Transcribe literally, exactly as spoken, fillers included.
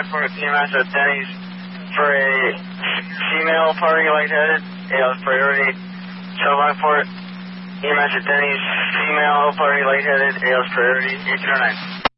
nine four E M S at Denny's for a female party lightheaded. A L S priority. twelve nine four E M S at Denny's female party lightheaded. A L S priority. eight zero nine.